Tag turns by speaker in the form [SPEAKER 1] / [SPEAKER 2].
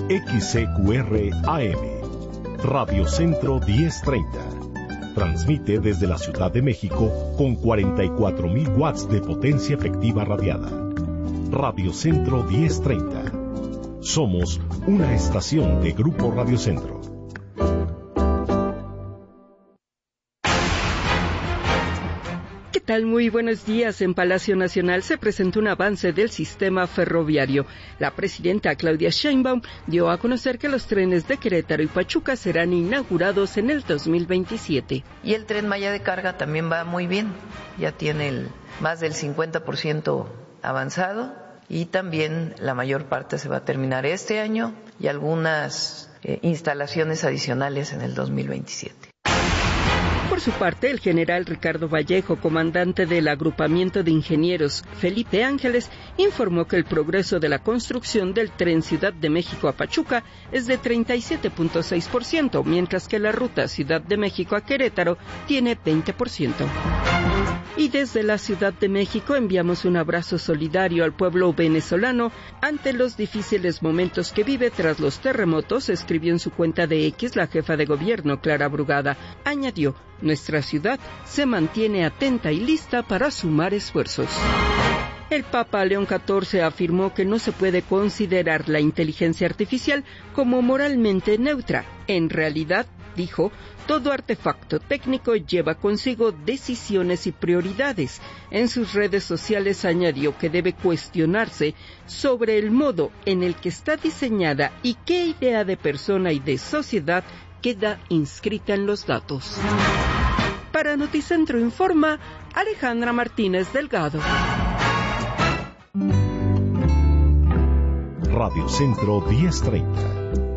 [SPEAKER 1] XCQR AM, Radio Centro 1030. Transmite desde la Ciudad de México con 44,000 watts de potencia efectiva radiada. Radio Centro 1030. Somos una estación de Grupo Radio Centro.
[SPEAKER 2] ¿Qué tal? Muy buenos días. En Palacio Nacional se presentó un avance del sistema ferroviario. La presidenta Claudia Sheinbaum dio a conocer que los trenes de Querétaro y Pachuca serán inaugurados en el 2027.
[SPEAKER 3] Y el Tren Maya de carga también va muy bien. Ya tiene más del 50% avanzado y también la mayor parte se va a terminar este año y algunas instalaciones adicionales en el 2027.
[SPEAKER 2] Por su parte, el general Ricardo Vallejo, comandante del agrupamiento de ingenieros Felipe Ángeles, informó que el progreso de la construcción del tren Ciudad de México a Pachuca es de 37.6%, mientras que la ruta Ciudad de México a Querétaro tiene 20%. Y desde la Ciudad de México enviamos un abrazo solidario al pueblo venezolano ante los difíciles momentos que vive tras los terremotos, escribió en su cuenta de X la jefa de gobierno, Clara Brugada. Añadió: nuestra ciudad se mantiene atenta y lista para sumar esfuerzos. El Papa León XIV afirmó que no se puede considerar la inteligencia artificial como moralmente neutra. En realidad, dijo, todo artefacto técnico lleva consigo decisiones y prioridades. En sus redes sociales añadió que debe cuestionarse sobre el modo en el que está diseñada y qué idea de persona y de sociedad queda inscrita en los datos. Para Noticentro informa Alejandra Martínez Delgado.
[SPEAKER 1] Radio Centro 1030.